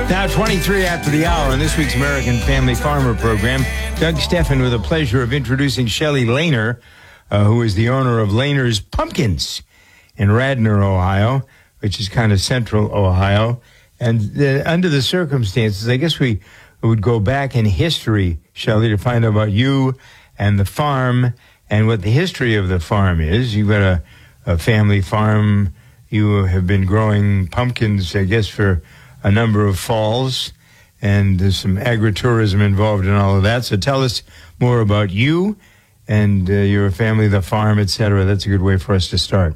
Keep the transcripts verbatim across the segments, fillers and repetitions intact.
Now, twenty-three after the hour on this week's American Family Farmer program, Doug Steffen with the pleasure of introducing Shelley Lehner, uh, who is the owner of Lehner's Pumpkins in Radnor, Ohio, which is kind of central Ohio. And uh, under the circumstances, I guess we would go back in history, Shelley, to find out about you and the farm and what the history of the farm is. You've got a, a family farm. You have been growing pumpkins, I guess, for a number of falls, and there's some agritourism involved in all of that. So tell us more about you and uh, your family, the farm, et cetera. That's a good way for us to start.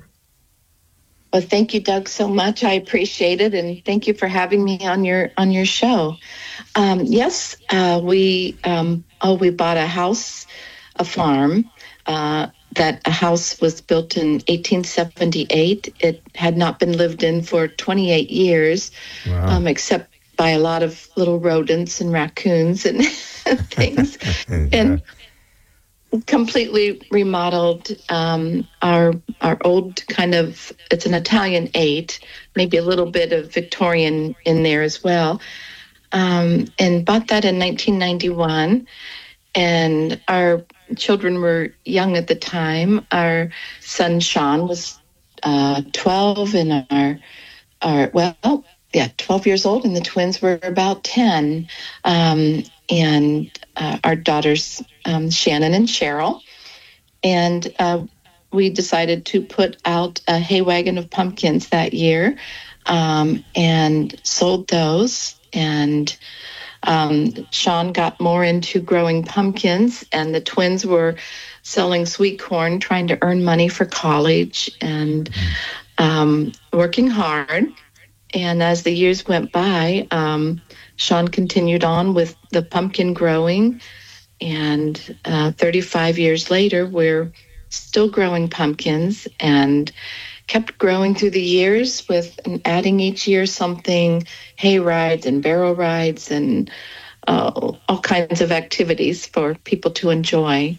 Well, thank you, Doug, so much. I appreciate it, and thank you for having me on your on your show. Um, yes, uh, we um, oh we bought a house, a farm. Uh, that a house was built in eighteen seventy-eight. It had not been lived in for twenty-eight years, wow. um, except by a lot of little rodents and raccoons and things. Yeah. And completely remodeled. Um, our our old kind of, it's an Italian eight, maybe a little bit of Victorian in there as well. Um, and bought that in nineteen ninety-one. And our children were young at the time. Our son Sean was uh, twelve, and our our well, yeah, twelve years old, and the twins were about ten. Um, and uh, our daughters um, Shannon and Cheryl, and uh, we decided to put out a hay wagon of pumpkins that year, um, and sold those. And Um, Sean got more into growing pumpkins, and the twins were selling sweet corn, trying to earn money for college, and um, working hard. And as the years went by, um, Sean continued on with the pumpkin growing, and uh, thirty-five years later, we're still growing pumpkins and kept growing through the years with and adding each year something, hay rides and barrel rides and uh, all kinds of activities for people to enjoy.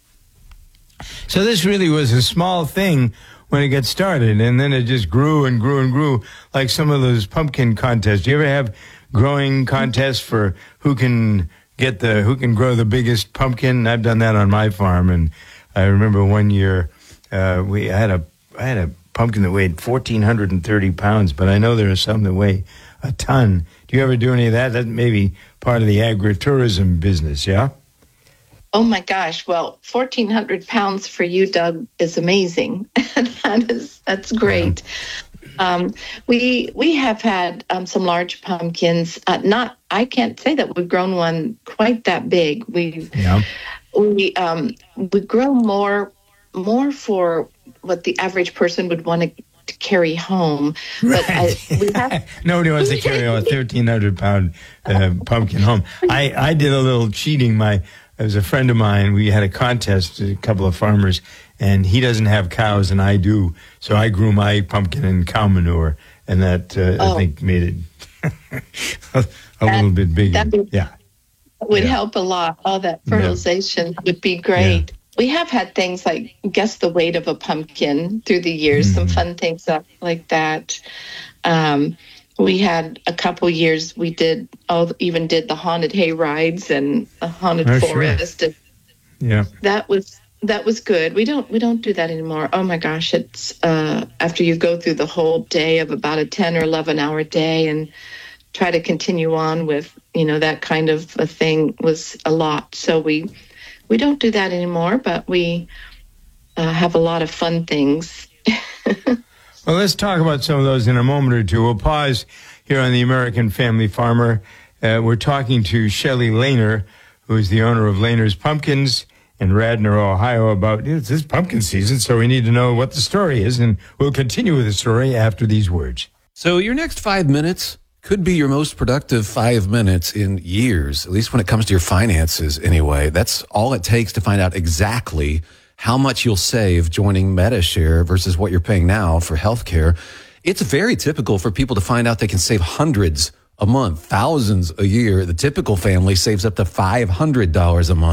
So this really was a small thing when it got started, and then it just grew and grew and grew, like some of those pumpkin contests. Do you ever have growing contests for who can get the who can grow the biggest pumpkin? I've done that on my farm, and I remember one year uh, we I had a I had a pumpkin that weighed one thousand four hundred thirty pounds, but I know there are some that weigh a ton. Do you ever do any of that? That may be part of the agritourism business, yeah? Oh, my gosh. Well, fourteen hundred pounds for you, Doug, is amazing. that is, that's great. Yeah. Um, we we have had um, some large pumpkins. Uh, not, I can't say that we've grown one quite that big. We've, yeah. We um, we grow more more for what the average person would want to, to carry home. But right. I, we have, Nobody wants to carry a thirteen hundred pound uh, pumpkin home. I, I did a little cheating. My There was a friend of mine. We had a contest, a couple of farmers, and he doesn't have cows, and I do. So I grew my pumpkin in cow manure, and that, uh, oh. I think, made it a, a that, little bit bigger. Be, yeah. would yeah. help a lot. All that fertilization yeah. would be great. Yeah. We have had things like guess the weight of a pumpkin through the years, mm-hmm. some fun things like that. Um, we had a couple years we did, oh, even did the haunted hay rides and the haunted oh, forest. Sure. And yeah, that was that was good. We don't we don't do that anymore. Oh my gosh, it's uh, after you go through the whole day of about a ten or eleven hour day and try to continue on with you know that kind of a thing was a lot. So we. We don't do that anymore, but we uh, have a lot of fun things. Well, let's talk about some of those in a moment or two. We'll pause here on the American Family Farmer. Uh, we're talking to Shelley Lehner, who is the owner of Lehner's Pumpkins in Radnor, Ohio, about it's this pumpkin season, so we need to know what the story is, and we'll continue with the story after these words. So your next five minutes could be your most productive five minutes in years, at least when it comes to your finances anyway. That's all it takes to find out exactly how much you'll save joining MediShare versus what you're paying now for healthcare. It's very typical for people to find out they can save hundreds a month, thousands a year. The typical family saves up to five hundred dollars a month.